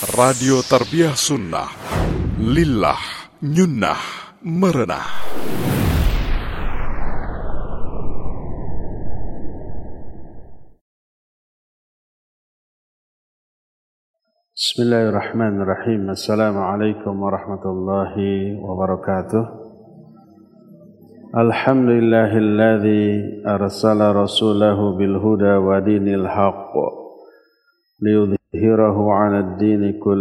Radio Tarbiyah Sunnah, Lillah, Nyunnah, Merenah. Bismillahirrahmanirrahim. Assalamualaikum warahmatullahi wabarakatuh. Alhamdulillahilladzi arsala rasulahu bil huda wa dinil haqq liyudhhirahu 'alad dini kullihi